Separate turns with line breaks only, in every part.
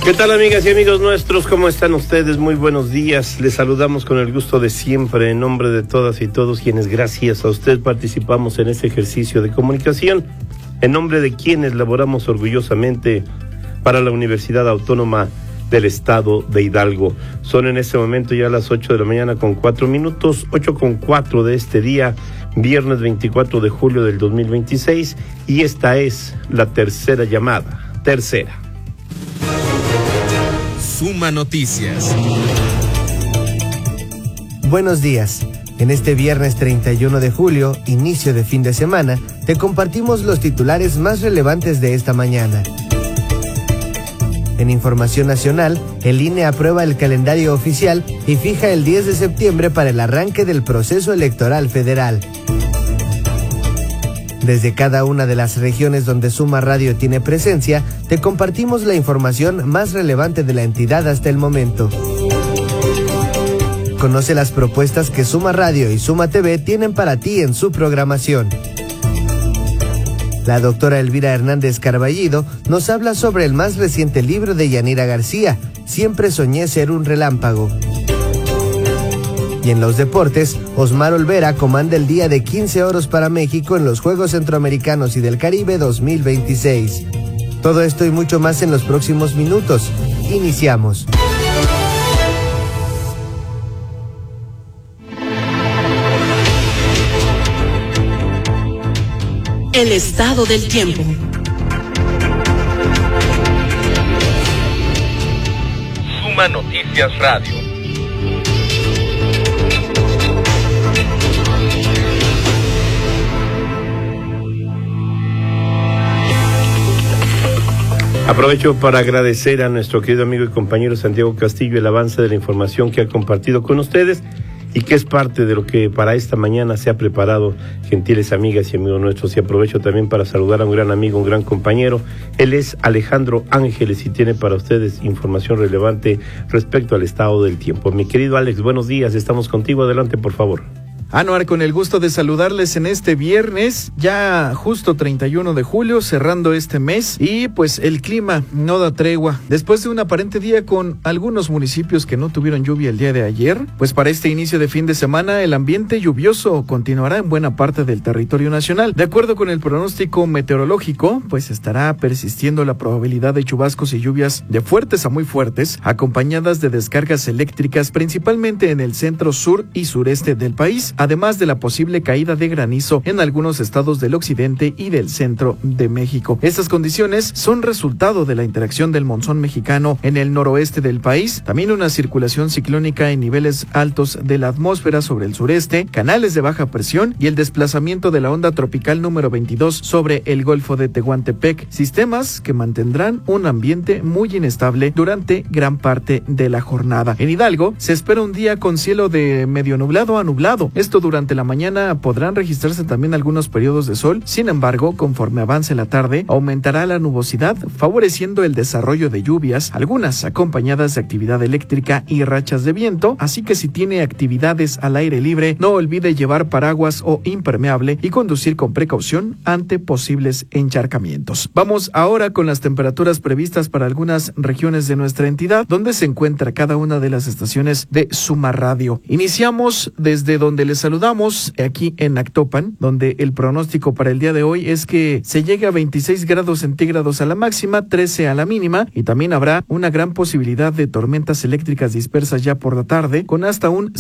¿Qué tal, amigas y amigos nuestros? ¿Cómo están ustedes? Muy buenos días. Les saludamos con el gusto de siempre en nombre de todas y todos quienes gracias a usted participamos en este ejercicio de comunicación, en nombre de quienes laboramos orgullosamente para la Universidad Autónoma del Estado de Hidalgo. Son en este momento ya las 8 de la mañana con 4 minutos, 8:04 de este día, viernes 24 de julio del 2026, y esta es la tercera llamada. Tercera.
Suma Noticias.
Buenos días. En este viernes 31 de julio, inicio de fin de semana, te compartimos los titulares más relevantes de esta mañana. En información nacional, el INE aprueba el calendario oficial y fija el 10 de septiembre para el arranque del proceso electoral federal. Desde cada una de las regiones donde Suma Radio tiene presencia, te compartimos la información más relevante de la entidad hasta el momento. Conoce las propuestas que Suma Radio y Suma TV tienen para ti en su programación. La doctora Elvira Hernández Carballido nos habla sobre el más reciente libro de Yanira García, Siempre soñé ser un relámpago. Y en los deportes, Osmar Olvera comanda el día de 15 oros para México en los Juegos Centroamericanos y del Caribe 2026. Todo esto y mucho más en los próximos minutos. Iniciamos.
El estado del tiempo.
Suma Noticias Radio.
Aprovecho para agradecer a nuestro querido amigo y compañero Santiago Castillo el avance de la información que ha compartido con ustedes y que es parte de lo que para esta mañana se ha preparado, gentiles amigas y amigos nuestros. Y aprovecho también para saludar a un gran amigo, un gran compañero. Él es Alejandro Ángeles y tiene para ustedes información relevante respecto al estado del tiempo. Mi querido Alex, buenos días, estamos contigo, adelante por favor.
Anuar, con el gusto de saludarles en este viernes, ya justo 31 de julio, cerrando este mes, y pues el clima no da tregua. Después de un aparente día con algunos municipios que no tuvieron lluvia el día de ayer, pues para este inicio de fin de semana el ambiente lluvioso continuará en buena parte del territorio nacional. De acuerdo con el pronóstico meteorológico, pues estará persistiendo la probabilidad de chubascos y lluvias de fuertes a muy fuertes, acompañadas de descargas eléctricas principalmente en el centro, sur y sureste del país, además de la posible caída de granizo en algunos estados del occidente y del centro de México. Estas condiciones son resultado de la interacción del monzón mexicano en el noroeste del país, también una circulación ciclónica en niveles altos de la atmósfera sobre el sureste, canales de baja presión y el desplazamiento de la onda tropical número 22 sobre el Golfo de Tehuantepec, sistemas que mantendrán un ambiente muy inestable durante gran parte de la jornada. En Hidalgo se espera un día con cielo de medio nublado a nublado. Esto durante la mañana podrán registrarse también algunos periodos de sol, sin embargo, conforme avance la tarde, aumentará la nubosidad, favoreciendo el desarrollo de lluvias, algunas acompañadas de actividad eléctrica y rachas de viento, así que si tiene actividades al aire libre, no olvide llevar paraguas o impermeable y conducir con precaución ante posibles encharcamientos. Vamos ahora con las temperaturas previstas para algunas regiones de nuestra entidad, donde se encuentra cada una de las estaciones de Suma Radio. Iniciamos desde donde les saludamos, aquí en Actopan, donde el pronóstico para el día de hoy es que se llegue a 26 grados centígrados a la máxima, 13 a la mínima, y también habrá una gran posibilidad de tormentas eléctricas dispersas ya por la tarde, con hasta un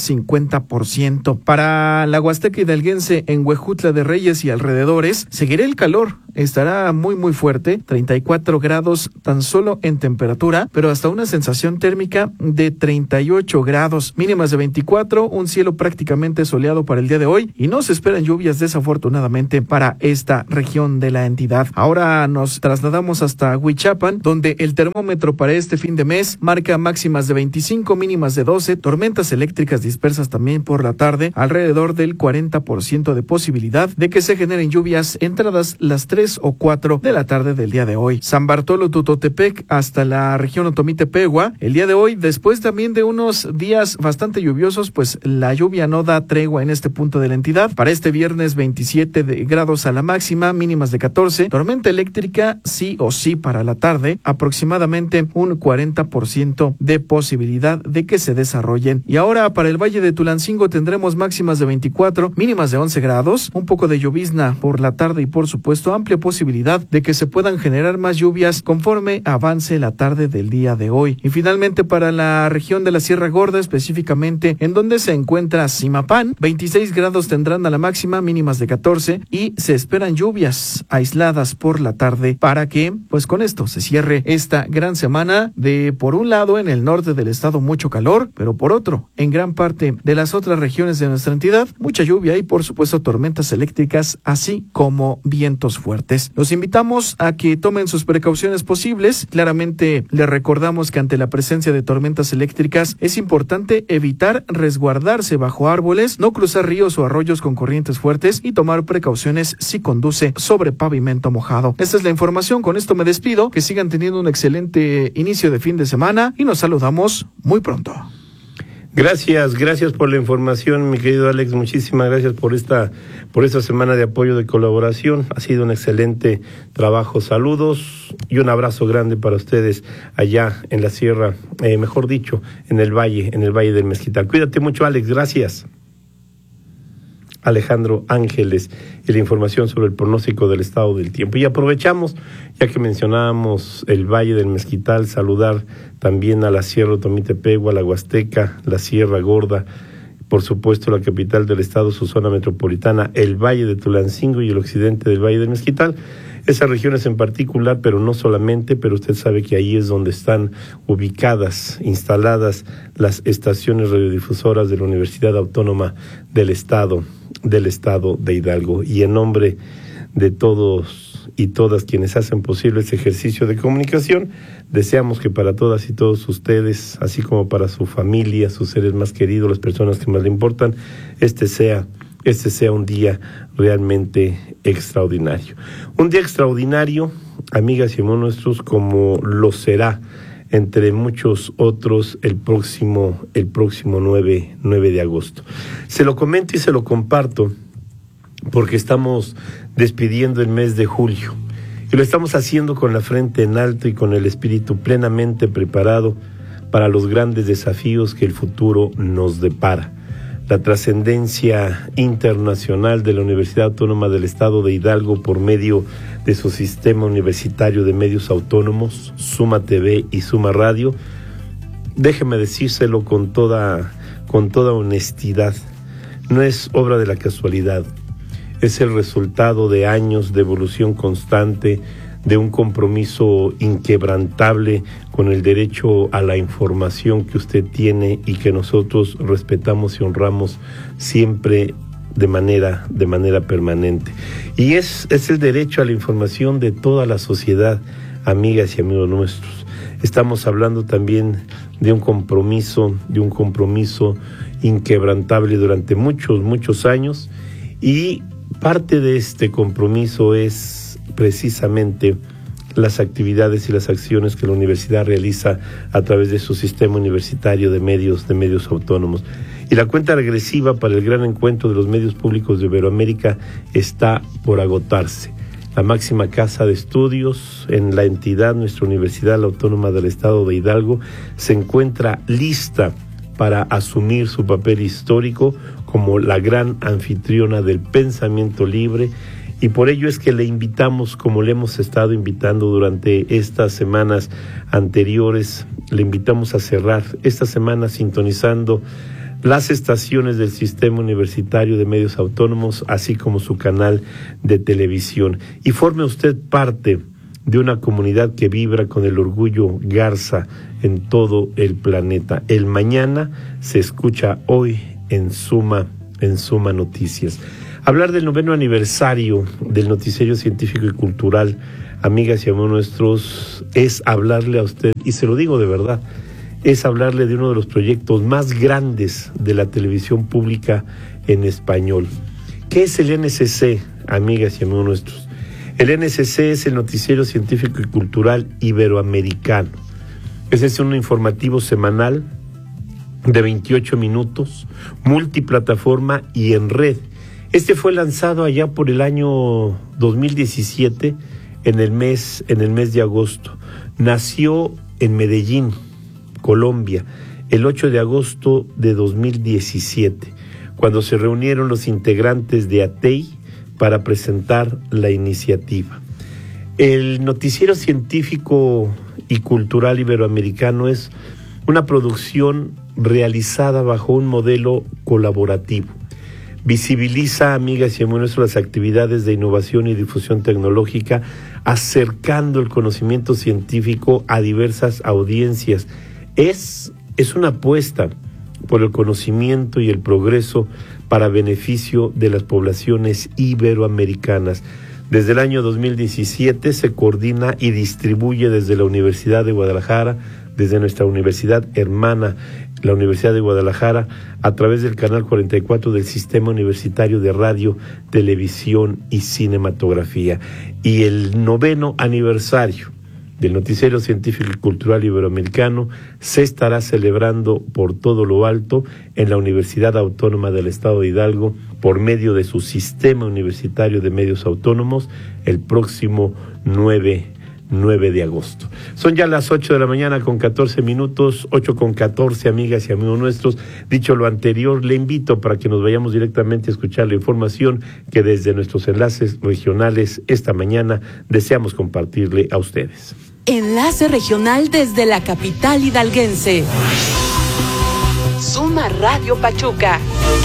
50%. Para la Huasteca hidalguense, en Huejutla de Reyes y alrededores, seguirá el calor, estará muy fuerte, 34 grados tan solo en temperatura, pero hasta una sensación térmica de 38 grados, mínimas de 24, un cielo prácticamente soleado para el día de hoy y no se esperan lluvias desafortunadamente para esta región de la entidad. Ahora nos trasladamos hasta Huichapan, donde el termómetro para este fin de mes marca máximas de 25, mínimas de 12, tormentas eléctricas dispersas también por la tarde, alrededor del 40% de posibilidad de que se generen lluvias entradas las 3 o 4 de la tarde del día de hoy. San Bartolo Tutotepec hasta la región Otomitepegua, el día de hoy, después también de unos días bastante lluviosos, pues la lluvia no da tregua tregua en este punto de la entidad. Para este viernes 27 grados a la máxima, mínimas de 14. Tormenta eléctrica sí o sí para la tarde, aproximadamente un 40% de posibilidad de que se desarrollen. Y ahora para el Valle de Tulancingo tendremos máximas de 24, mínimas de 11 grados, un poco de llovizna por la tarde y por supuesto amplia posibilidad de que se puedan generar más lluvias conforme avance la tarde del día de hoy. Y finalmente para la región de la Sierra Gorda, específicamente en donde se encuentra Zimapán, 26 grados tendrán a la máxima, mínimas de 14 y se esperan lluvias aisladas por la tarde para que pues con esto se cierre esta gran semana de, por un lado, en el norte del estado mucho calor, pero por otro, en gran parte de las otras regiones de nuestra entidad, mucha lluvia y por supuesto tormentas eléctricas, así como vientos fuertes. Los invitamos a que tomen sus precauciones posibles. Claramente les recordamos que ante la presencia de tormentas eléctricas es importante evitar resguardarse bajo árboles, no cruzar ríos o arroyos con corrientes fuertes y tomar precauciones si conduce sobre pavimento mojado. Esta es la información, con esto me despido, que sigan teniendo un excelente inicio de fin de semana y nos saludamos muy pronto.
Gracias por la información, mi querido Alex, muchísimas gracias por esta semana de apoyo, de colaboración, ha sido un excelente trabajo, saludos y un abrazo grande para ustedes allá en la sierra, mejor dicho, en el Valle del Mezquital. Cuídate mucho, Alex, gracias. Alejandro Ángeles y la información sobre el pronóstico del estado del tiempo. Y aprovechamos, ya que mencionábamos el Valle del Mezquital, saludar también a la Sierra Otomitepegua, la Huasteca, la Sierra Gorda, por supuesto la capital del estado, su zona metropolitana, el Valle de Tulancingo y el occidente del Valle del Mezquital. Esas regiones en particular, pero no solamente, pero usted sabe que ahí es donde están ubicadas, instaladas las estaciones radiodifusoras de la Universidad Autónoma del Estado de Hidalgo. Y en nombre de todos y todas quienes hacen posible este ejercicio de comunicación, deseamos que para todas y todos ustedes, así como para su familia, sus seres más queridos, las personas que más le importan, este sea un día realmente extraordinario. Un día extraordinario, amigas y amigos nuestros, como lo será, entre muchos otros, el próximo 9 de agosto. Se lo comento y se lo comparto porque estamos despidiendo el mes de julio. Y lo estamos haciendo con la frente en alto y con el espíritu plenamente preparado para los grandes desafíos que el futuro nos depara. La trascendencia internacional de la Universidad Autónoma del Estado de Hidalgo por medio de su sistema universitario de medios autónomos, Suma TV y Suma Radio, déjeme decírselo con toda honestidad, no es obra de la casualidad, es el resultado de años de evolución constante, de un compromiso inquebrantable con el derecho a la información que usted tiene y que nosotros respetamos y honramos siempre de manera permanente. Y es el derecho a la información de toda la sociedad, amigas y amigos nuestros. Estamos hablando también de un compromiso inquebrantable durante muchos años, y parte de este compromiso es precisamente las actividades y las acciones que la universidad realiza a través de su sistema universitario de medios autónomos. Y la cuenta regresiva para el gran encuentro de los medios públicos de Iberoamérica está por agotarse. La máxima casa de estudios en la entidad, nuestra Universidad Autónoma del Estado de Hidalgo, se encuentra lista para asumir su papel histórico como la gran anfitriona del pensamiento libre. Y por ello es que le invitamos, como le hemos estado invitando durante estas semanas anteriores, le invitamos a cerrar esta semana sintonizando las estaciones del Sistema Universitario de Medios Autónomos, así como su canal de televisión. Y forme usted parte de una comunidad que vibra con el orgullo Garza en todo el planeta. El mañana se escucha hoy en Suma Noticias. Hablar del 9º aniversario del Noticiero Científico y Cultural, amigas y amigos nuestros, es hablarle a usted, y se lo digo de verdad, es hablarle de uno de los proyectos más grandes de la televisión pública en español. ¿Qué es el NCC, amigas y amigos nuestros? El NCC es el Noticiero Científico y Cultural Iberoamericano. Ese es un informativo semanal de 28 minutos, multiplataforma y en red. Este fue lanzado allá por el año 2017, en el mes de agosto. Nació en Medellín, Colombia, el 8 de agosto de 2017, cuando se reunieron los integrantes de ATEI para presentar la iniciativa. El Noticiero Científico y Cultural Iberoamericano es una producción realizada bajo un modelo colaborativo. Visibiliza, amigas y amigos, las actividades de innovación y difusión tecnológica, acercando el conocimiento científico a diversas audiencias. Es una apuesta por el conocimiento y el progreso para beneficio de las poblaciones iberoamericanas. Desde el año 2017 se coordina y distribuye desde la Universidad de Guadalajara, desde nuestra universidad hermana, la Universidad de Guadalajara, a través del canal 44 del Sistema Universitario de Radio, Televisión y Cinematografía. Y el 9º aniversario del Noticiero Científico y Cultural Iberoamericano se estará celebrando por todo lo alto en la Universidad Autónoma del Estado de Hidalgo por medio de su Sistema Universitario de Medios Autónomos el próximo 9 de agosto. Son ya las 8 de la mañana con 14 minutos, 8:14, amigas y amigos nuestros. Dicho lo anterior, le invito para que nos vayamos directamente a escuchar la información que desde nuestros enlaces regionales esta mañana deseamos compartirle a ustedes.
Enlace regional desde la capital hidalguense. Suma Radio Pachuca.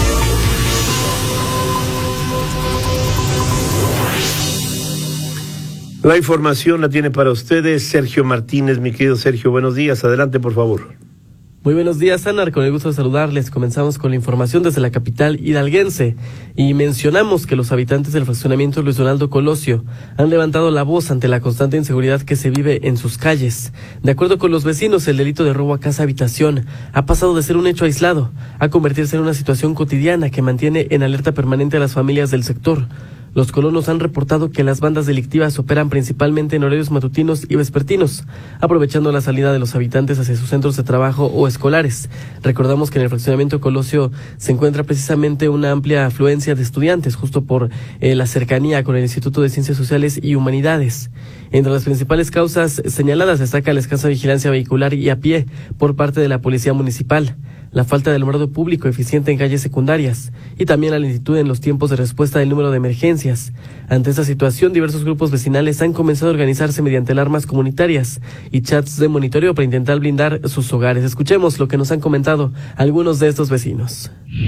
La información la tiene para ustedes Sergio Martínez. Mi querido Sergio, buenos días. Adelante, por favor.
Muy buenos días, Anar. Con el gusto de saludarles. Comenzamos con la información desde la capital hidalguense y mencionamos que los habitantes del fraccionamiento Luis Donaldo Colosio han levantado la voz ante la constante inseguridad que se vive en sus calles. De acuerdo con los vecinos, el delito de robo a casa-habitación ha pasado de ser un hecho aislado a convertirse en una situación cotidiana que mantiene en alerta permanente a las familias del sector. Los colonos han reportado que las bandas delictivas operan principalmente en horarios matutinos y vespertinos, aprovechando la salida de los habitantes hacia sus centros de trabajo o escolares. Recordamos que en el fraccionamiento Colosio se encuentra precisamente una amplia afluencia de estudiantes, justo por la cercanía con el Instituto de Ciencias Sociales y Humanidades. Entre las principales causas señaladas destaca la escasa vigilancia vehicular y a pie por parte de la Policía Municipal, la falta de alumbrado público eficiente en calles secundarias y también la lentitud en los tiempos de respuesta del número de emergencias. Ante esta situación, diversos grupos vecinales han comenzado a organizarse mediante alarmas comunitarias y chats de monitoreo para intentar blindar sus hogares. Escuchemos lo que nos han comentado algunos de estos vecinos.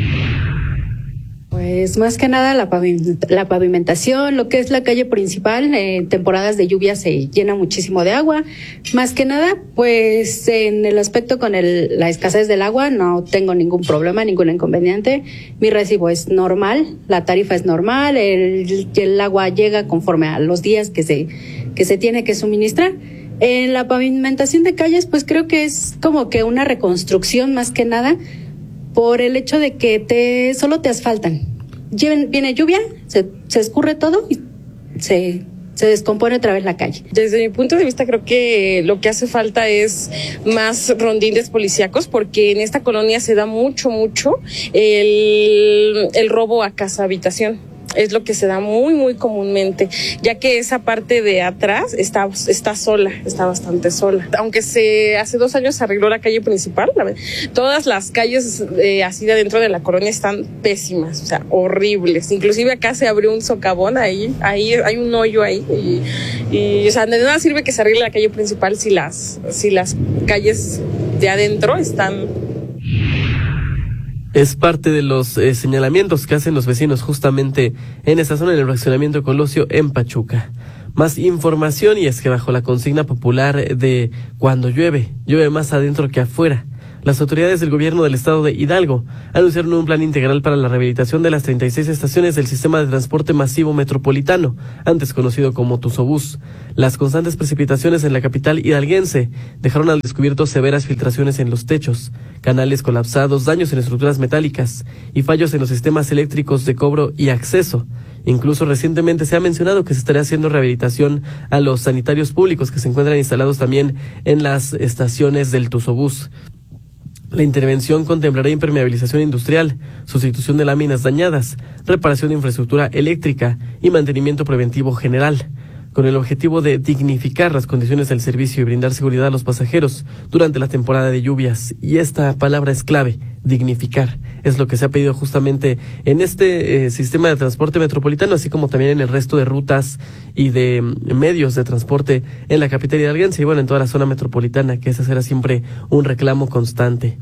Pues más que nada la pavimentación, lo que es la calle principal, en temporadas de lluvia se llena muchísimo de agua. Más que nada, pues en el aspecto con la escasez del agua no tengo ningún problema, ningún inconveniente. Mi recibo es normal, la tarifa es normal, el agua llega conforme a los días que se tiene que suministrar. En la pavimentación de calles, pues creo que es como que una reconstrucción más que nada, por el hecho de que solo te asfaltan. Viene lluvia, se escurre todo y se descompone otra vez la calle.
Desde mi punto de vista, creo que lo que hace falta es más rondines policíacos, porque en esta colonia se da mucho el robo a casa-habitación. Es lo que se da muy comúnmente, ya que esa parte de atrás está sola, está bastante sola. Aunque hace 2 años se arregló la calle principal, todas las calles así de adentro de la colonia están pésimas, o sea, horribles. Inclusive acá se abrió un socavón, ahí hay un hoyo ahí y o sea, de nada sirve que se arregle la calle principal si las calles de adentro están.
Es parte de los señalamientos que hacen los vecinos justamente en esta zona, en el fraccionamiento Colosio, en Pachuca. Más información, y es que bajo la consigna popular de cuando llueve más adentro que afuera, las autoridades del gobierno del estado de Hidalgo anunciaron un plan integral para la rehabilitación de las 36 estaciones del sistema de transporte masivo metropolitano, antes conocido como Tusobús. Las constantes precipitaciones en la capital hidalguense dejaron al descubierto severas filtraciones en los techos, canales colapsados, daños en estructuras metálicas y fallos en los sistemas eléctricos de cobro y acceso. Incluso recientemente se ha mencionado que se estaría haciendo rehabilitación a los sanitarios públicos que se encuentran instalados también en las estaciones del Tusobús. La intervención contemplará impermeabilización industrial, sustitución de láminas dañadas, reparación de infraestructura eléctrica y mantenimiento preventivo general, con el objetivo de dignificar las condiciones del servicio y brindar seguridad a los pasajeros durante la temporada de lluvias. Y esta palabra es clave, dignificar. Es lo que se ha pedido justamente en este sistema de transporte metropolitano, así como también en el resto de rutas y de medios de transporte en la capital hidalguense y bueno, en toda la zona metropolitana, que ese será siempre un reclamo constante.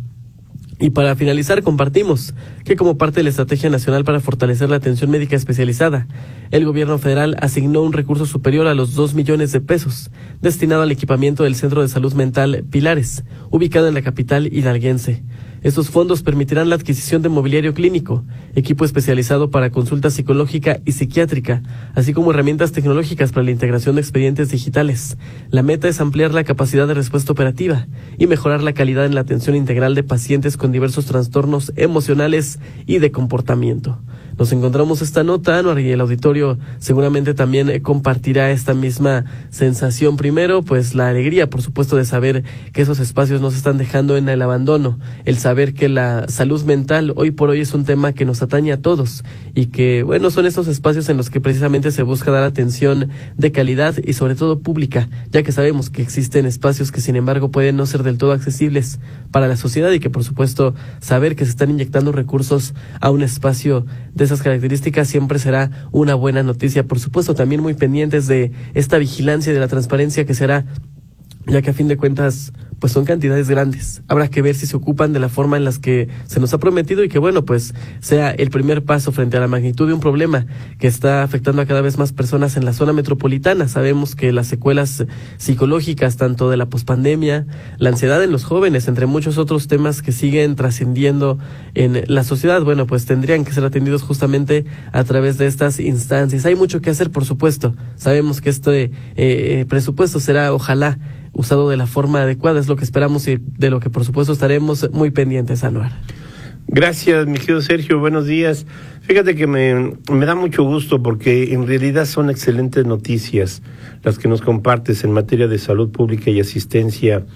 Y para finalizar, compartimos que como parte de la Estrategia Nacional para fortalecer la atención médica especializada, el gobierno federal asignó un recurso superior a los 2 millones de pesos destinado al equipamiento del Centro de Salud Mental Pilares, ubicado en la capital hidalguense. Estos fondos permitirán la adquisición de mobiliario clínico, equipo especializado para consulta psicológica y psiquiátrica, así como herramientas tecnológicas para la integración de expedientes digitales. La meta es ampliar la capacidad de respuesta operativa y mejorar la calidad en la atención integral de pacientes con diversos trastornos emocionales y de comportamiento. Nos encontramos esta nota, Anuar, y el auditorio seguramente también compartirá esta misma sensación. Primero, pues la alegría, por supuesto, de saber que esos espacios no se están dejando en el abandono, el saber que la salud mental hoy por hoy es un tema que nos atañe a todos y que, bueno, son esos espacios en los que precisamente se busca dar atención de calidad y sobre todo pública, ya que sabemos que existen espacios que sin embargo pueden no ser del todo accesibles para la sociedad y que por supuesto saber que se están inyectando recursos a un espacio de esas características siempre será una buena noticia. Por supuesto, también muy pendientes de esta vigilancia y de la transparencia que será, ya que a fin de cuentas pues son cantidades grandes. Habrá que ver si se ocupan de la forma en las que se nos ha prometido y que bueno, pues sea el primer paso frente a la magnitud de un problema que está afectando a cada vez más personas en la zona metropolitana. Sabemos que las secuelas psicológicas, tanto de la pospandemia, la ansiedad en los jóvenes, entre muchos otros temas que siguen trascendiendo en la sociedad, bueno, pues tendrían que ser atendidos justamente a través de estas instancias. Hay mucho que hacer, por supuesto. Sabemos que este presupuesto será, ojalá, usado de la forma adecuada, es lo que esperamos y de lo que por supuesto estaremos muy pendientes, Anuar.
Gracias, mi querido Sergio, buenos días. Fíjate que me da mucho gusto porque en realidad son excelentes noticias las que nos compartes en materia de salud pública y asistencia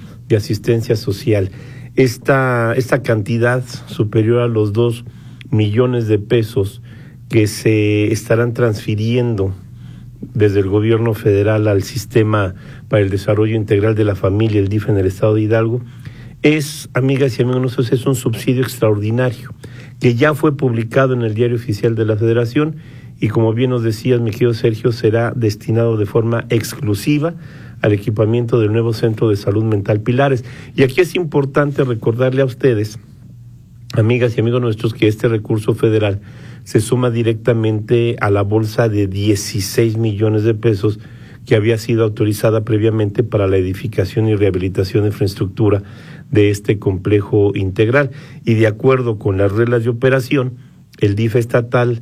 social. Esta cantidad superior a los 2 millones de pesos que se estarán transfiriendo desde el gobierno federal al Sistema para el Desarrollo Integral de la Familia, el DIF, en el estado de Hidalgo, es, amigas y amigos, es un subsidio extraordinario que ya fue publicado en el Diario Oficial de la Federación y, como bien nos decías, mi querido Sergio, será destinado de forma exclusiva al equipamiento del nuevo Centro de Salud Mental Pilares. Y aquí es importante recordarle a ustedes, amigas y amigos nuestros, que este recurso federal se suma directamente a la bolsa de 16 millones de pesos que había sido autorizada previamente para la edificación y rehabilitación de infraestructura de este complejo integral. Y de acuerdo con las reglas de operación, el DIF estatal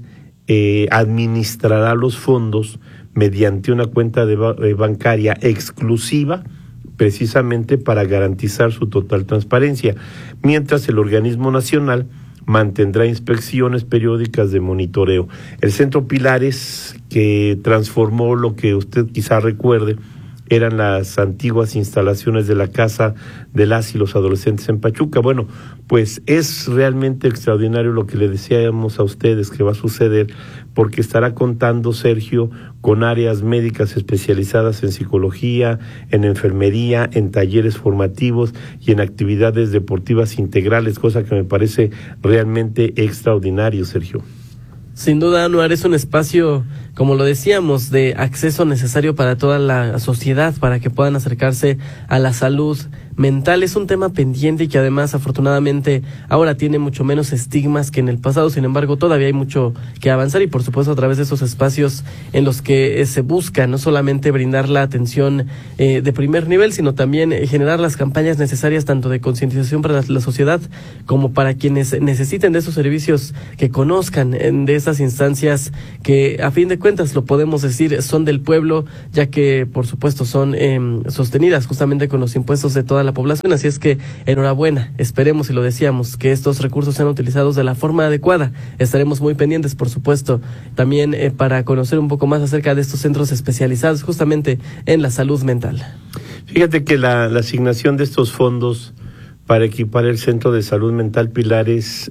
administrará los fondos mediante una cuenta bancaria exclusiva, precisamente para garantizar su total transparencia, mientras el organismo nacional mantendrá inspecciones periódicas de monitoreo. El Centro Pilares, que transformó lo que usted quizá recuerde, eran las antiguas instalaciones de la Casa de las y los Adolescentes en Pachuca. Bueno, pues es realmente extraordinario lo que le decíamos a ustedes que va a suceder, porque estará contando, Sergio, con áreas médicas especializadas en psicología, en enfermería, en talleres formativos y en actividades deportivas integrales, cosa que me parece realmente extraordinario, Sergio.
Sin duda, Anuar, es un espacio, como lo decíamos, de acceso necesario para toda la sociedad, para que puedan acercarse a la salud mental. Es un tema pendiente y que además, afortunadamente, ahora tiene mucho menos estigmas que en el pasado. Sin embargo, todavía hay mucho que avanzar y, por supuesto, a través de esos espacios en los que se busca no solamente brindar la atención de primer nivel, sino también generar las campañas necesarias tanto de concientización para la sociedad como para quienes necesiten de esos servicios, que conozcan de esas instancias que, a fin de cuentas, lo podemos decir, son del pueblo, ya que, por supuesto, son sostenidas justamente con los impuestos de toda la población. Así es que enhorabuena, esperemos, y lo decíamos, que estos recursos sean utilizados de la forma adecuada. Estaremos muy pendientes, por supuesto, también para conocer un poco más acerca de estos centros especializados justamente en la salud mental.
Fíjate que la asignación de estos fondos para equipar el Centro de Salud Mental Pilares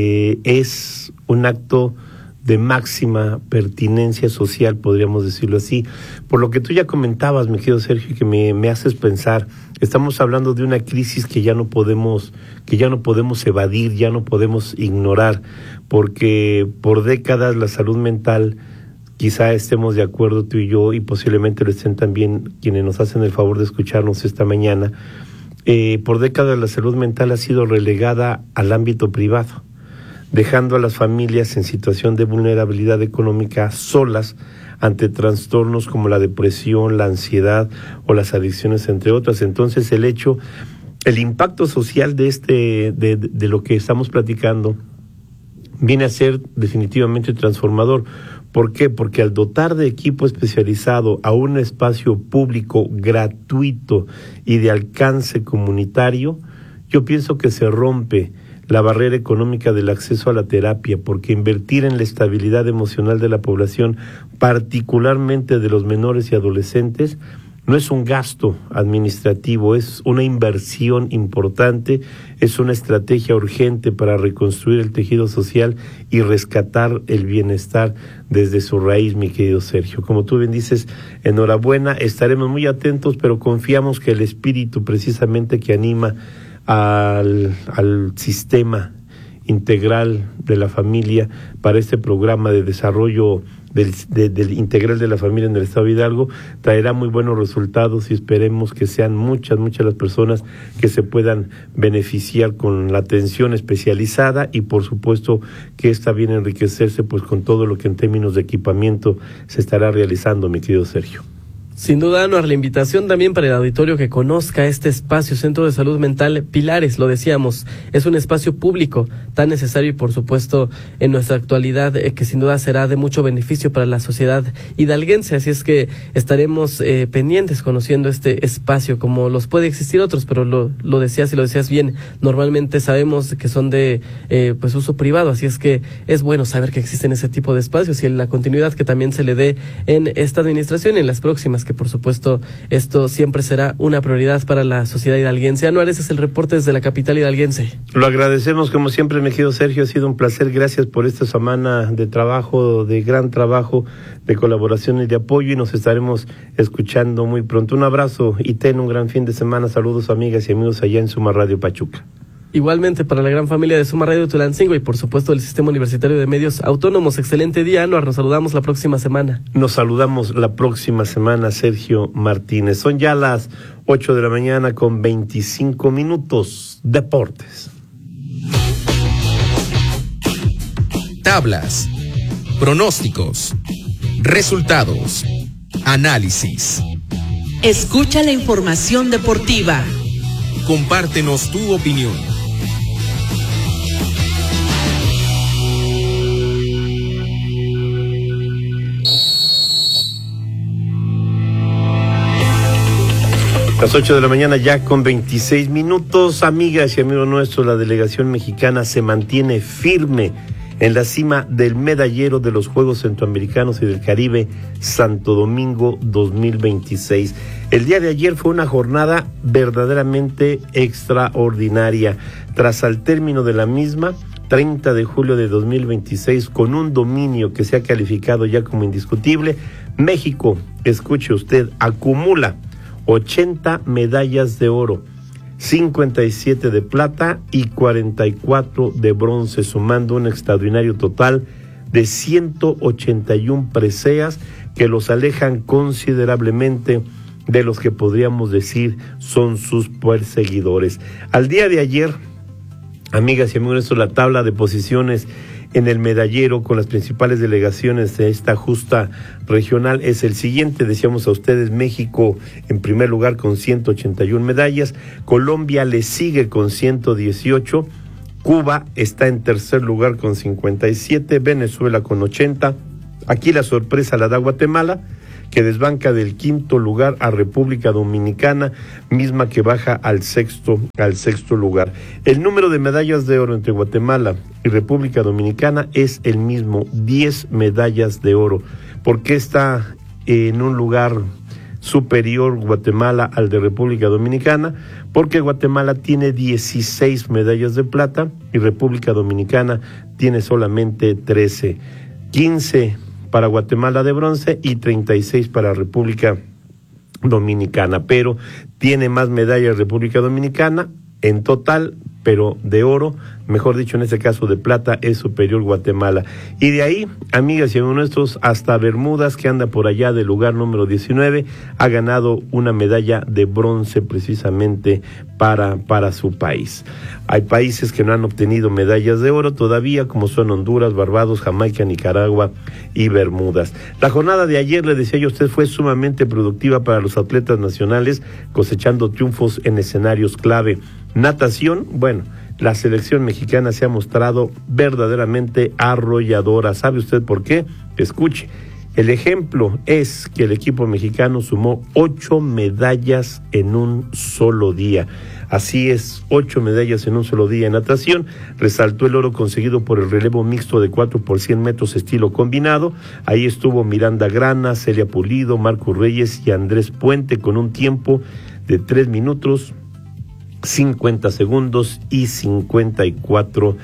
es un acto de máxima pertinencia social, podríamos decirlo así. Por lo que tú ya comentabas, mi querido Sergio, que me haces pensar, estamos hablando de una crisis que ya no podemos evadir, ya no podemos ignorar, porque por décadas la salud mental, quizá estemos de acuerdo tú y yo, y posiblemente lo estén también quienes nos hacen el favor de escucharnos esta mañana, por décadas la salud mental ha sido relegada al ámbito privado, dejando a las familias en situación de vulnerabilidad económica solas ante trastornos como la depresión, la ansiedad o las adicciones, entre otras. Entonces el impacto social de lo que estamos platicando viene a ser definitivamente transformador. ¿Por qué? Porque al dotar de equipo especializado a un espacio público gratuito y de alcance comunitario, yo pienso que se rompe la barrera económica del acceso a la terapia, porque invertir en la estabilidad emocional de la población, particularmente de los menores y adolescentes, no es un gasto administrativo, es una inversión importante, es una estrategia urgente para reconstruir el tejido social y rescatar el bienestar desde su raíz, mi querido Sergio. Como tú bien dices, enhorabuena, estaremos muy atentos, pero confiamos que el espíritu precisamente que anima al sistema integral de la familia para este programa de desarrollo del integral de la familia en el estado de Hidalgo traerá muy buenos resultados, y esperemos que sean muchas las personas que se puedan beneficiar con la atención especializada, y por supuesto que esta viene a enriquecerse pues con todo lo que en términos de equipamiento se estará realizando, mi querido Sergio.
Sin duda, Anuar, la invitación también para el auditorio que conozca este espacio, Centro de Salud Mental Pilares, lo decíamos, es un espacio público tan necesario y por supuesto en nuestra actualidad que sin duda será de mucho beneficio para la sociedad hidalguense, así es que estaremos pendientes conociendo este espacio, como los puede existir otros, pero lo decías y lo decías bien, normalmente sabemos que son de pues uso privado, así es que es bueno saber que existen ese tipo de espacios y la continuidad que también se le dé en esta administración y en las próximas, que por supuesto esto siempre será una prioridad para la sociedad hidalguense. Anuar, ese es el reporte desde la capital hidalguense.
Lo agradecemos como siempre, mi querido Sergio, ha sido un placer, gracias por esta semana de trabajo, de gran trabajo, de colaboración y de apoyo, y nos estaremos escuchando muy pronto. Un abrazo y ten un gran fin de semana, saludos amigas y amigos allá en Suma Radio Pachuca.
Igualmente para la gran familia de Suma Radio Tulancingo y por supuesto del Sistema Universitario de Medios Autónomos. Excelente día, Anuar. Nos saludamos la próxima semana.
Nos saludamos la próxima semana, Sergio Martínez. Son ya las 8 de la mañana con 25 minutos. Deportes.
Tablas, pronósticos, resultados, análisis.
Escucha la información deportiva.
Compártenos tu opinión.
Las 8 de la mañana ya con 26 minutos, amigas y amigos nuestros, la delegación mexicana se mantiene firme en la cima del medallero de los Juegos Centroamericanos y del Caribe Santo Domingo 2026. El día de ayer fue una jornada verdaderamente extraordinaria. Tras al término de la misma, 30 de julio de 2026, con un dominio que se ha calificado ya como indiscutible, México, escuche usted, acumula 80 medallas de oro, 57 de plata y 44 de bronce, sumando un extraordinario total de 181 preseas que los alejan considerablemente de los que podríamos decir son sus perseguidores. Al día de ayer, amigas y amigos, la tabla de posiciones en el medallero con las principales delegaciones de esta justa regional es el siguiente. Decíamos a ustedes, México en primer lugar con 181 medallas, Colombia le sigue con 118, Cuba está en tercer lugar con 57, Venezuela con 80, aquí la sorpresa la da Guatemala, que desbanca del quinto lugar a República Dominicana, misma que baja al sexto lugar. El número de medallas de oro entre Guatemala y República Dominicana es el mismo, 10 medallas de oro. ¿Por qué está en un lugar superior Guatemala al de República Dominicana, porque Guatemala tiene 16 medallas de plata y República Dominicana tiene solamente 13, 15 para Guatemala de bronce y 36 para República Dominicana, pero tiene más medallas República Dominicana en total, pero de oro, mejor dicho, en este caso de plata, es superior Guatemala. Y de ahí, amigas y amigos nuestros, hasta Bermudas, que anda por allá del lugar número 19, ha ganado una medalla de bronce precisamente para su país. Hay países que no han obtenido medallas de oro todavía, como son Honduras, Barbados, Jamaica, Nicaragua y Bermudas. La jornada de ayer, le decía yo a usted, fue sumamente productiva para los atletas nacionales, cosechando triunfos en escenarios clave. Natación, bueno, la selección mexicana se ha mostrado verdaderamente arrolladora. ¿Sabe usted por qué? Escuche. El ejemplo es que el equipo mexicano sumó 8 medallas en un solo día. Así es, 8 medallas en un solo día en natación. Resaltó el oro conseguido por el relevo mixto de 4x100 metros estilo combinado. Ahí estuvo Miranda Grana, Celia Pulido, Marco Reyes y Andrés Puente con un tiempo de 3 minutos 50 segundos y 54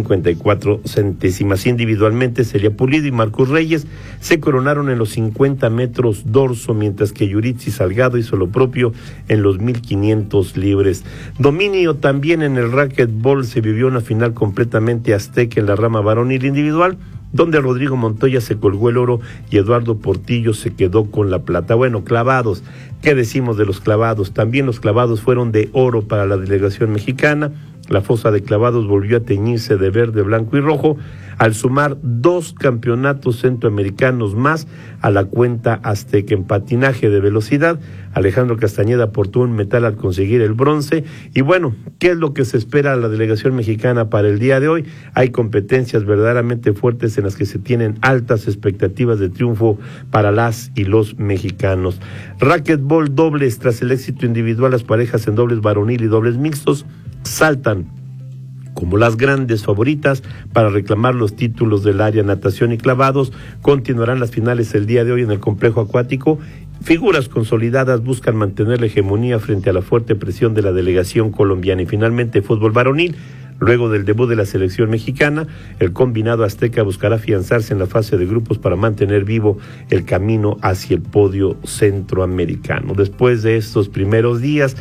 centésimas. Individualmente, Celia Pulido y Marcos Reyes se coronaron en los 50 metros dorso, mientras que Yuritsi Salgado hizo lo propio en los 1500 libres. Dominio también en el racquetball. Se vivió una final completamente azteca en la rama varonil individual, donde Rodrigo Montoya se colgó el oro y Eduardo Portillo se quedó con la plata. Bueno, clavados, ¿qué decimos de los clavados? También los clavados fueron de oro para la delegación mexicana. La fosa de clavados volvió a teñirse de verde, blanco y rojo al sumar 2 campeonatos centroamericanos más a la cuenta azteca. En patinaje de velocidad, Alejandro Castañeda aportó un metal al conseguir el bronce. Y bueno, ¿qué es lo que se espera a la delegación mexicana para el día de hoy? Hay competencias verdaderamente fuertes en las que se tienen altas expectativas de triunfo para las y los mexicanos. Racquetball dobles. Tras el éxito individual, las parejas en dobles varonil y dobles mixtos saltan como las grandes favoritas para reclamar los títulos del área. Natación y clavados continuarán las finales el día de hoy en el complejo acuático. Figuras consolidadas buscan mantener la hegemonía frente a la fuerte presión de la delegación colombiana. Y finalmente, fútbol varonil. Luego del debut de la selección mexicana, el combinado azteca buscará afianzarse en la fase de grupos para mantener vivo el camino hacia el podio centroamericano. Después de estos primeros días,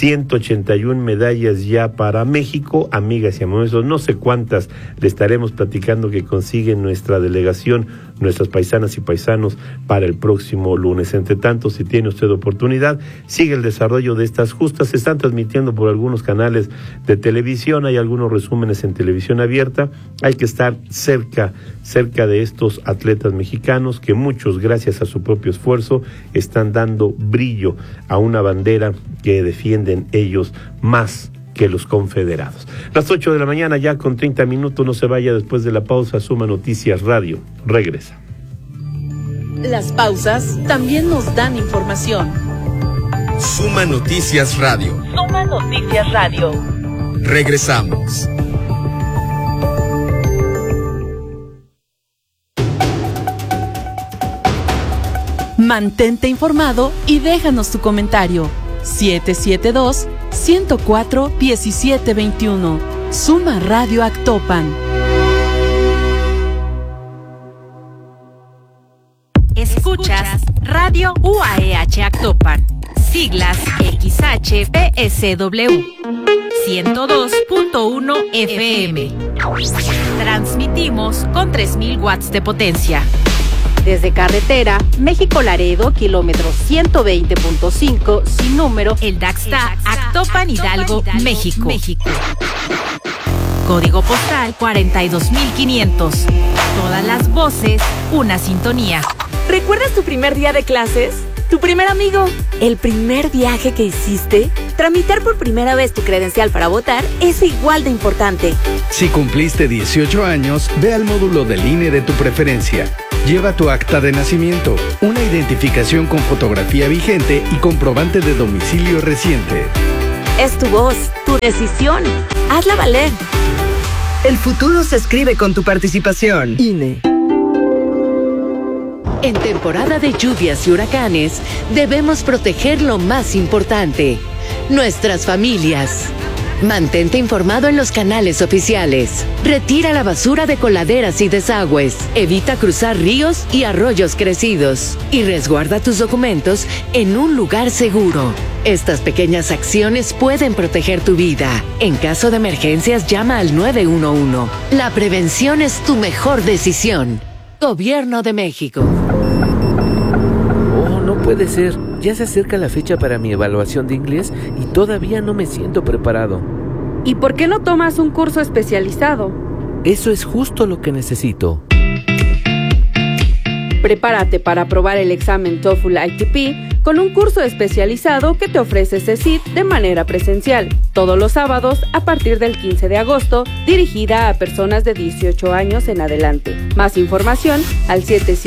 181 medallas ya para México. Amigas y amigos, no sé cuántas le estaremos platicando que consigue nuestra delegación, nuestras paisanas y paisanos para el próximo lunes. Entre tanto, si tiene usted oportunidad, sigue el desarrollo de estas justas. Se están transmitiendo por algunos canales de televisión, hay algunos resúmenes en televisión abierta. Hay que estar cerca de estos atletas mexicanos que muchos, gracias a su propio esfuerzo, están dando brillo a una bandera que defienden ellos más que los confederados. Las 8 de la mañana ya con 30 minutos, no se vaya. Después de la pausa, Suma Noticias Radio regresa.
Las pausas también nos dan información.
Suma Noticias Radio.
Suma Noticias Radio.
Regresamos.
Mantente informado y déjanos tu comentario. 772-104-1721. Suma Radio Actopan.
Escuchas Radio UAEH Actopan. Siglas XHPSW 102.1 FM. Transmitimos con 3000 watts de potencia. Desde carretera, México-Laredo, kilómetro 120.5, sin número, El Daxta, Actopan, Hidalgo, México. Código postal 42500. Todas las voces, una sintonía.
¿Recuerdas tu primer día de clases? ¿Tu primer amigo? ¿El primer viaje que hiciste? Tramitar por primera vez tu credencial para votar es igual de importante.
Si cumpliste 18 años, ve al módulo del INE de tu preferencia. Lleva tu acta de nacimiento, una identificación con fotografía vigente y comprobante de domicilio reciente.
Es tu voz, tu decisión. Hazla valer.
El futuro se escribe con tu participación.
INE.
En temporada de lluvias y huracanes, debemos proteger lo más importante, nuestras familias. Mantente informado en los canales oficiales. Retira la basura de coladeras y desagües. Evita cruzar ríos y arroyos crecidos. Y resguarda tus documentos en un lugar seguro. Estas pequeñas acciones pueden proteger tu vida. En caso de emergencias, llama al 911. La prevención es tu mejor decisión. Gobierno de México.
Oh, no puede ser. Ya se acerca la fecha para mi evaluación de inglés y todavía no me siento preparado.
¿Y por qué no tomas un curso especializado?
Eso es justo lo que necesito.
Prepárate para aprobar el examen TOEFL ITP con un curso especializado que te ofrece CECIT de manera presencial, todos los sábados a partir del 15 de agosto, dirigida a personas de 18 años en adelante. Más información al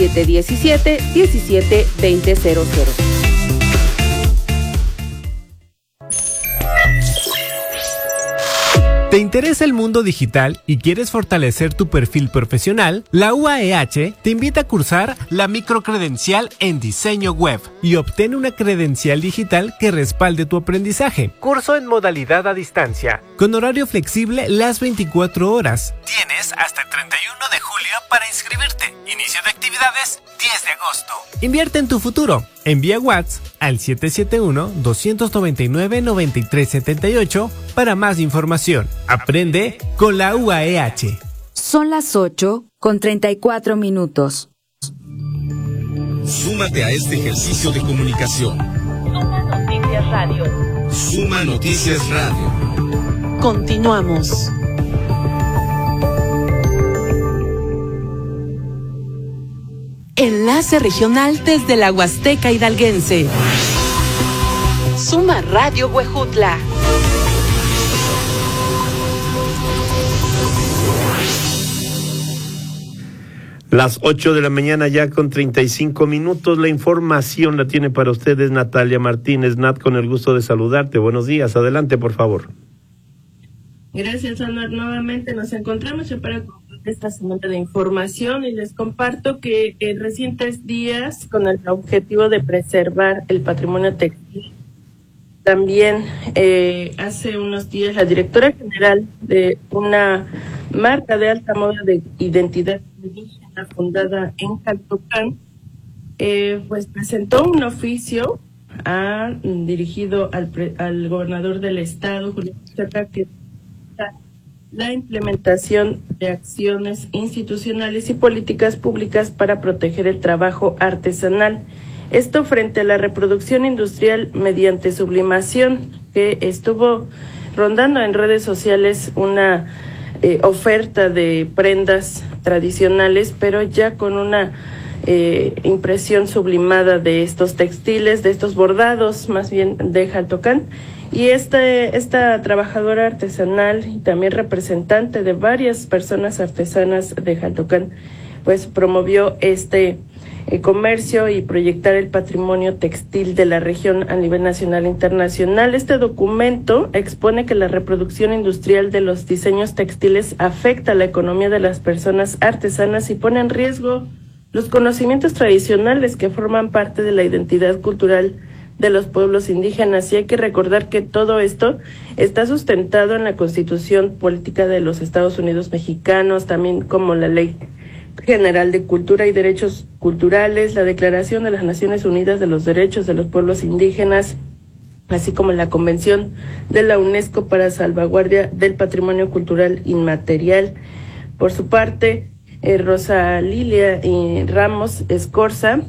7717-172000.
¿Te interesa el mundo digital y quieres fortalecer tu perfil profesional? La UAEH te invita a cursar la microcredencial en diseño web y obtén una credencial digital que respalde tu aprendizaje. Curso en modalidad a distancia, con horario flexible las 24 horas. Tienes hasta el 31 de julio para inscribirte. Inicio de actividades 10 de agosto. Invierte en tu futuro. Envía WhatsApp al 771-299-9378 para más información. Aprende con la UAEH.
Son las 8:34.
Súmate a este ejercicio de comunicación.
Suma Noticias Radio.
Suma Noticias Radio.
Continuamos. Enlace regional desde la Huasteca Hidalguense. Suma Radio Huejutla.
Las 8 de la mañana ya con 35 minutos. La información la tiene para ustedes Natalia Martínez. Nat, con el gusto de saludarte. Buenos días. Adelante, por favor.
Gracias, Ana. Nuevamente nos encontramos ya para concluir esta semana de información y les comparto que en recientes días, con el objetivo de preservar el patrimonio textil, también hace unos días la directora general de una marca de alta moda de identidad indígena fundada en Jaltocán, pues presentó un oficio dirigido al gobernador del estado, Julio Cerda, que la implementación de acciones institucionales y políticas públicas para proteger el trabajo artesanal. Esto frente a la reproducción industrial mediante sublimación, que estuvo rondando en redes sociales una oferta de prendas tradicionales, pero ya con una impresión sublimada de estos textiles, de estos bordados, más bien de Jaltocán. Y esta trabajadora artesanal y también representante de varias personas artesanas de Jaltocán, pues promovió este comercio y proyectar el patrimonio textil de la región a nivel nacional e internacional. Este documento expone que la reproducción industrial de los diseños textiles afecta a la economía de las personas artesanas y pone en riesgo los conocimientos tradicionales que forman parte de la identidad cultural de los pueblos indígenas. Y hay que recordar que todo esto está sustentado en la Constitución Política de los Estados Unidos Mexicanos, también como la Ley General de Cultura y Derechos Culturales, la Declaración de las Naciones Unidas de los Derechos de los Pueblos Indígenas, así como la Convención de la UNESCO para salvaguardia del patrimonio cultural inmaterial. Por su parte, Rosaília Escorza,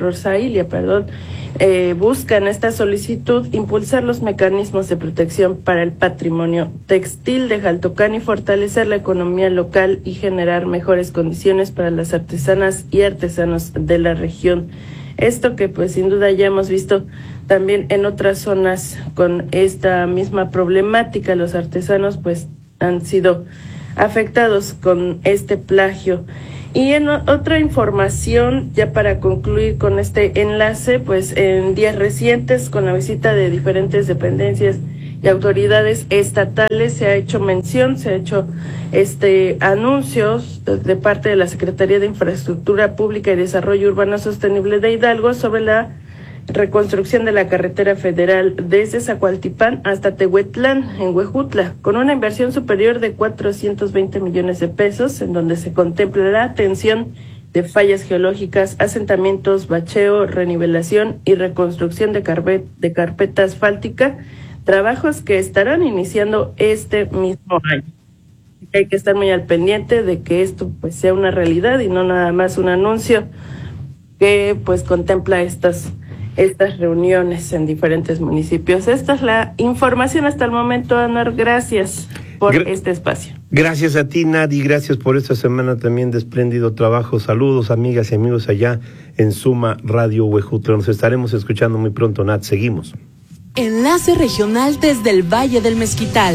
busca en esta solicitud impulsar los mecanismos de protección para el patrimonio textil de Jaltocán y fortalecer la economía local y generar mejores condiciones para las artesanas y artesanos de la región. Esto que pues sin duda ya hemos visto también en otras zonas con esta misma problemática. Los artesanos pues han sido afectados con este plagio. Y en otra información, ya para concluir con este enlace, pues en días recientes, con la visita de diferentes dependencias y autoridades estatales. Se ha hecho mención, se ha hecho anuncios de parte de la Secretaría de Infraestructura Pública y Desarrollo Urbano Sostenible de Hidalgo sobre la reconstrucción de la carretera federal desde Zacualtipán hasta Tehuetlán, en Huejutla, con una inversión superior de 420 millones de pesos, en donde se contempla la atención de fallas geológicas, asentamientos, bacheo, renivelación y reconstrucción de carpeta asfáltica, trabajos que estarán iniciando este mismo año. Hay que estar muy al pendiente de que esto pues sea una realidad y no nada más un anuncio que pues contempla estas reuniones en diferentes municipios. Esta es la información hasta el momento, Anuar. Gracias por este espacio.
Gracias a ti, Nadi, gracias por esta semana también de espléndido trabajo. Saludos, amigas y amigos allá en Suma Radio Huejutla. Nos estaremos escuchando muy pronto, Nat. Seguimos.
Enlace regional desde el Valle del Mezquital.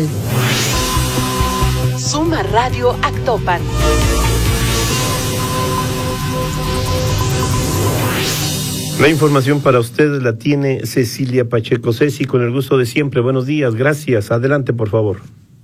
Suma Radio Actopan.
La información para ustedes la tiene Cecilia Pacheco. Ceci, con el gusto de siempre. Buenos días, gracias. Adelante, por favor.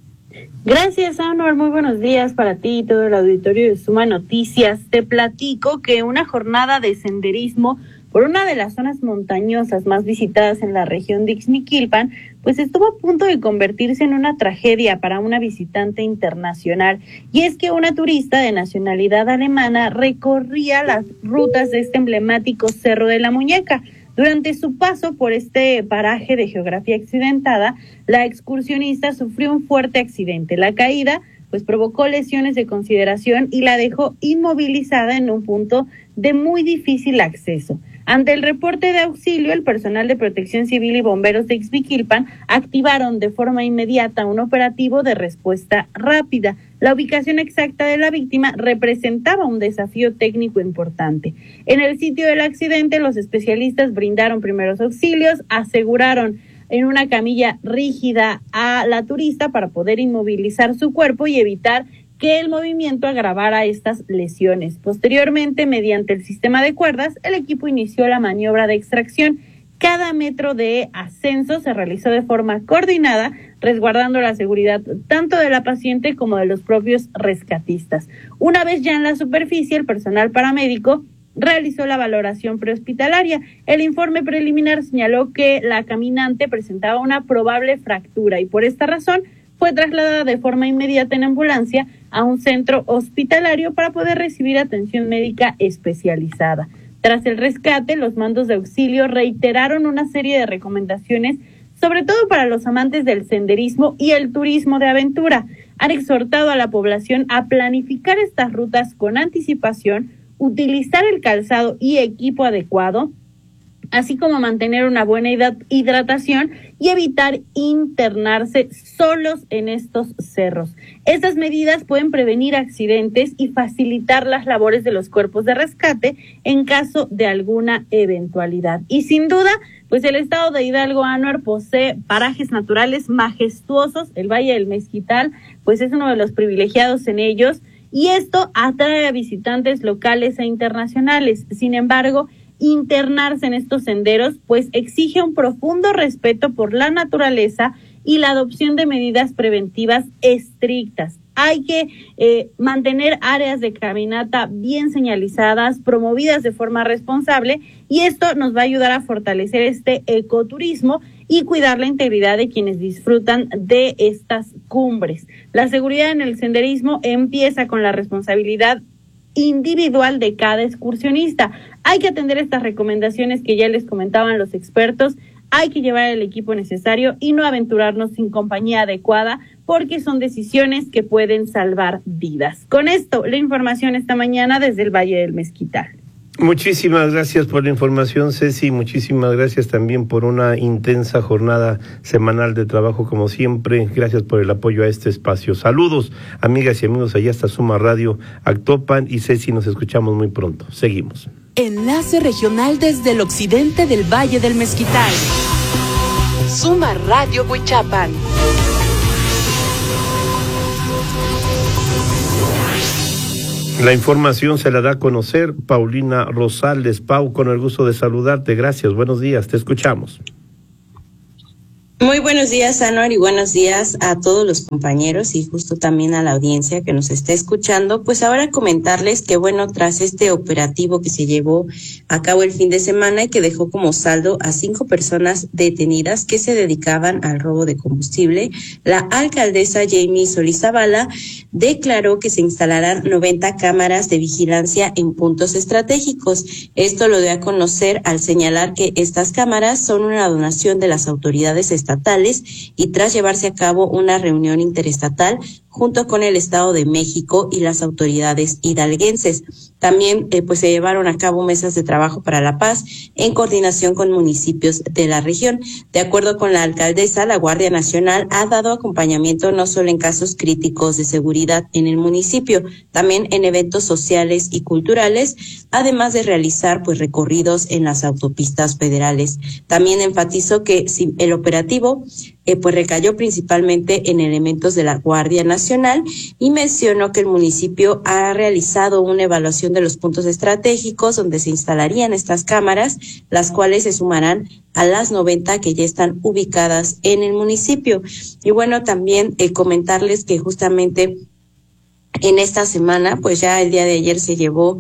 Gracias, Anuar. Muy buenos días para ti y todo el auditorio de Suma Noticias. Te platico que una jornada de senderismo por una de las zonas montañosas más visitadas en la región de Ixmiquilpan, pues estuvo a punto de convertirse en una tragedia para una visitante internacional. Y es que una turista de nacionalidad alemana recorría las rutas de este emblemático Cerro de la Muñeca. Durante su paso por este paraje de geografía accidentada, la excursionista sufrió un fuerte accidente. La caída pues provocó lesiones de consideración y la dejó inmovilizada en un punto de muy difícil acceso. Ante el reporte de auxilio, el personal de Protección Civil y bomberos de Ixmiquilpan activaron de forma inmediata un operativo de respuesta rápida. La ubicación exacta de la víctima representaba un desafío técnico importante. En el sitio del accidente, los especialistas brindaron primeros auxilios, aseguraron en una camilla rígida a la turista para poder inmovilizar su cuerpo y evitar que el movimiento agravara estas lesiones. Posteriormente, mediante el sistema de cuerdas, el equipo inició la maniobra de extracción. Cada metro de ascenso se realizó de forma coordinada, resguardando la seguridad tanto de la paciente como de los propios rescatistas. Una vez ya en la superficie, el personal paramédico realizó la valoración prehospitalaria. El informe preliminar señaló que la caminante presentaba una probable fractura y por esta razón fue trasladada de forma inmediata en ambulancia a un centro hospitalario para poder recibir atención médica especializada. Tras el rescate, los mandos de auxilio reiteraron una serie de recomendaciones, sobre todo para los amantes del senderismo y el turismo de aventura. Han exhortado a la población a planificar estas rutas con anticipación, utilizar el calzado y equipo adecuado, así como mantener una buena hidratación y evitar internarse solos en estos cerros. Estas medidas pueden prevenir accidentes y facilitar las labores de los cuerpos de rescate en caso de alguna eventualidad. Y sin duda, pues el estado de Hidalgo, Anuar, posee parajes naturales majestuosos. El Valle del Mezquital, pues es uno de los privilegiados en ellos, y esto atrae a visitantes locales e internacionales. Sin embargo, internarse en estos senderos pues exige un profundo respeto por la naturaleza y la adopción de medidas preventivas estrictas. Hay que mantener áreas de caminata bien señalizadas, promovidas de forma responsable, y esto nos va a ayudar a fortalecer este ecoturismo y cuidar la integridad de quienes disfrutan de estas cumbres. La seguridad en el senderismo empieza con la responsabilidad individual de cada excursionista. Hay que atender estas recomendaciones que ya les comentaban los expertos. Hay que llevar el equipo necesario y no aventurarnos sin compañía adecuada, porque son decisiones que pueden salvar vidas. Con esto, la información esta mañana desde el Valle del Mezquital.
Muchísimas gracias por la información, Ceci. Muchísimas gracias también por una intensa jornada semanal de trabajo, como siempre. Gracias por el apoyo a este espacio. Saludos, amigas y amigos, allá está Suma Radio Actopan, y Ceci, nos escuchamos muy pronto. Seguimos.
Enlace regional desde el occidente del Valle del Mezquital.
Suma Radio Huichapan.
La información se la da a conocer Paulina Rosales. Pau, con el gusto de saludarte. Gracias, buenos días, te escuchamos.
Muy buenos días, Anuar, y buenos días a todos los compañeros y justo también a la audiencia que nos está escuchando. Pues ahora comentarles que, bueno, tras este operativo que se llevó a cabo el fin de semana y que dejó como saldo a 5 personas detenidas que se dedicaban al robo de combustible, la alcaldesa Jamie Solís Zavala declaró que se instalarán 90 cámaras de vigilancia en puntos estratégicos. Esto lo dio a conocer al señalar que estas cámaras son una donación de las autoridades estatales y tras llevarse a cabo una reunión interestatal junto con el Estado de México y las autoridades hidalguenses. También pues se llevaron a cabo mesas de trabajo para la paz en coordinación con municipios de la región. De acuerdo con la alcaldesa, la Guardia Nacional ha dado acompañamiento no solo en casos críticos de seguridad en el municipio, también en eventos sociales y culturales, además de realizar pues recorridos en las autopistas federales. También enfatizó que si el operativo pues recayó principalmente en elementos de la Guardia Nacional y mencionó que el municipio ha realizado una evaluación de los puntos estratégicos donde se instalarían estas cámaras, las cuales se sumarán a las 90 que ya están ubicadas en el municipio. Y bueno, también comentarles que justamente en esta semana, pues ya el día de ayer se llevó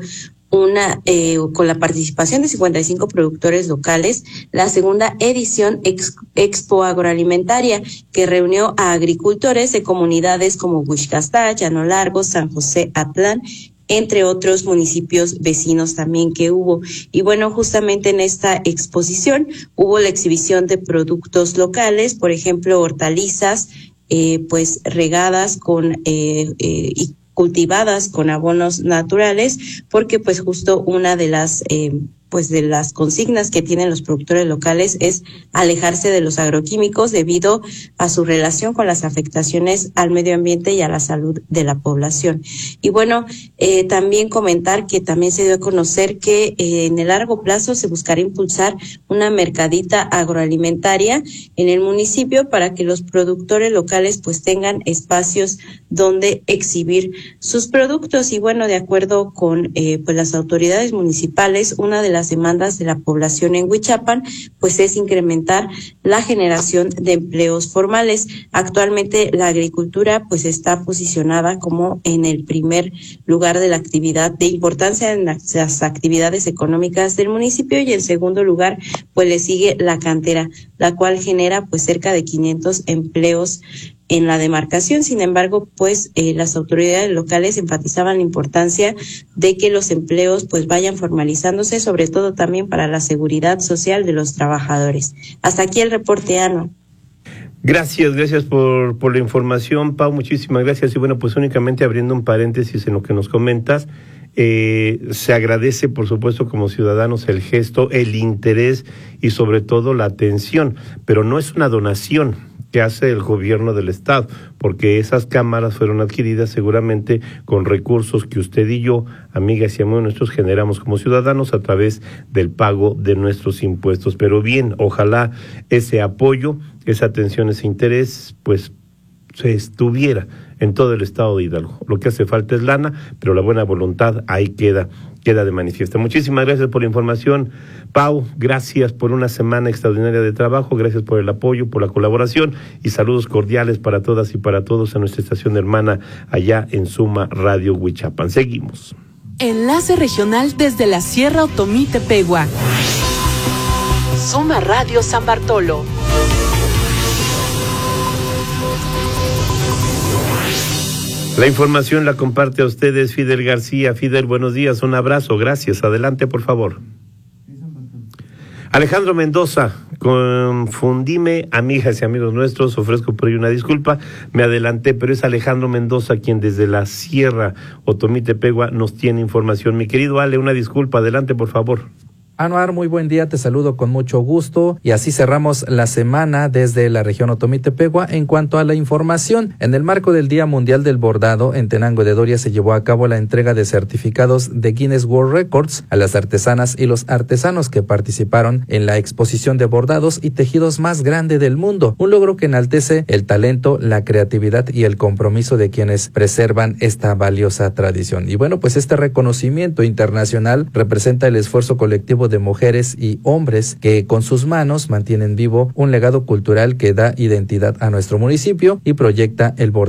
con la participación de 55 productores locales, la segunda edición Expo Agroalimentaria, que reunió a agricultores de comunidades como Huixcastá, Llano Largo, San José Atlán, entre otros municipios vecinos también que hubo. Y bueno, justamente en esta exposición hubo la exhibición de productos locales, por ejemplo, hortalizas, pues regadas con y cultivadas con abonos naturales, porque pues justo una de las pues de las consignas que tienen los productores locales es alejarse de los agroquímicos debido a su relación con las afectaciones al medio ambiente y a la salud de la población. Y bueno, también comentar que también se dio a conocer que en el largo plazo se buscará impulsar una mercadita agroalimentaria en el municipio para que los productores locales pues tengan espacios donde exhibir sus productos. Y bueno, de acuerdo con pues las autoridades municipales, una de las demandas de la población en Huichapan pues es incrementar la generación de empleos formales. Actualmente la agricultura pues está posicionada como en el primer lugar de la actividad de importancia en las actividades económicas del municipio, y en segundo lugar pues le sigue la cantera, la cual genera pues cerca de 500 empleos en la demarcación. Sin embargo, pues las autoridades locales enfatizaban la importancia de que los empleos pues vayan formalizándose, sobre todo también para la seguridad social de los trabajadores. Hasta aquí el reporte, Ano.
Gracias por la información, Pau, muchísimas gracias. Y bueno, pues únicamente abriendo un paréntesis en lo que nos comentas, se agradece, por supuesto, como ciudadanos el gesto, el interés y sobre todo la atención, pero no es una donación que hace el gobierno del estado, porque esas cámaras fueron adquiridas seguramente con recursos que usted y yo, amigas y amigos nuestros, generamos como ciudadanos a través del pago de nuestros impuestos. Pero bien, ojalá ese apoyo, esa atención, ese interés, pues se estuviera en todo el estado de Hidalgo. Lo que hace falta es lana, pero la buena voluntad ahí queda de manifiesto. Muchísimas gracias por la información, Pau, gracias por una semana extraordinaria de trabajo, gracias por el apoyo, por la colaboración y saludos cordiales para todas y para todos a nuestra estación hermana allá en Suma Radio Huichapan. Seguimos.
Enlace regional desde la Sierra Otomí-Tepehua.
Suma Radio San Bartolo.
La información la comparte a ustedes Fidel García. Fidel, buenos días, un abrazo, gracias. Adelante, por favor. Alejandro Mendoza, confundime, amigas y amigos nuestros, ofrezco por ello una disculpa, me adelanté, pero es Alejandro Mendoza quien desde la Sierra Otomí-Tepehua nos tiene información. Mi querido Ale, una disculpa, adelante, por favor.
Anuar, muy buen día, te saludo con mucho gusto y así cerramos la semana desde la región Otomí-Tepehua. En cuanto a la información, en el marco del Día Mundial del Bordado, en Tenango de Doria se llevó a cabo la entrega de certificados de Guinness World Records a las artesanas y los artesanos que participaron en la exposición de bordados y tejidos más grande del mundo, un logro que enaltece el talento, la creatividad y el compromiso de quienes preservan esta valiosa tradición. Y bueno, pues este reconocimiento internacional representa el esfuerzo colectivo de mujeres y hombres que con sus manos mantienen vivo un legado cultural que da identidad a nuestro municipio y proyecta el bordado